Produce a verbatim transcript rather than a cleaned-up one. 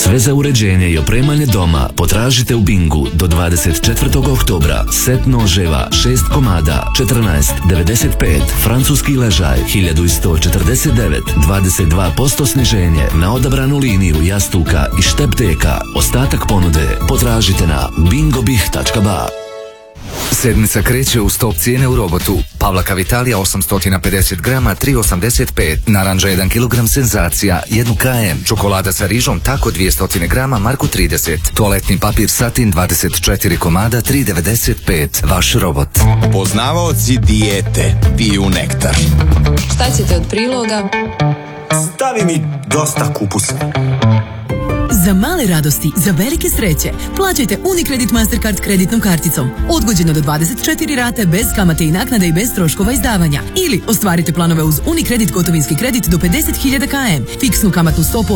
Sve za uređenje i opremanje doma potražite u Bingu do dvadeset četvrtog oktobra. Set noževa šest komada četrnaest devedeset pet, francuski ležaj hiljadu sto četrdeset devet, dvadeset dva posto sniženje na odabranu liniju jastuka i štepteka. Ostatak ponude potražite na bingobih tačka ba. Sedmica kreće u stop cijene u Robotu. Pavlaka Vitalija osamsto pedeset grama tri osamdeset pet, naranđa jedan kilogram Senzacija jedan kilogram, čokolada sa rižom Tako dvjesto grama Marku trideset, toaletni papir Satin dvadeset četiri komada tri devedeset pet. Vaš Robot. Poznavaoci dijete piju nektar. Šta ćete od priloga? Stavi mi dosta kupusa. Za male radosti, za velike sreće, plaćajte Unicredit Mastercard kreditnom karticom. Odgođeno do dvadeset četiri rate bez kamate i naknade i bez troškova izdavanja. Ili ostvarite planove uz Unicredit gotovinski kredit do pedeset hiljada kilometara, fiksnu kamatnu stopu